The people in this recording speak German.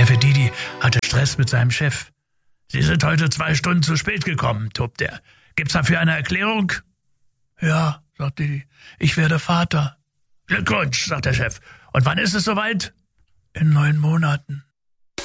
Neffe Didi hatte Stress mit seinem Chef. »Sie sind heute 2 Stunden zu spät gekommen«, tobt er. »Gibt's dafür eine Erklärung?« »Ja«, sagt Didi, »ich werde Vater.« »Glückwunsch«, sagt der Chef. »Und wann ist es soweit?« »In 9 Monaten.«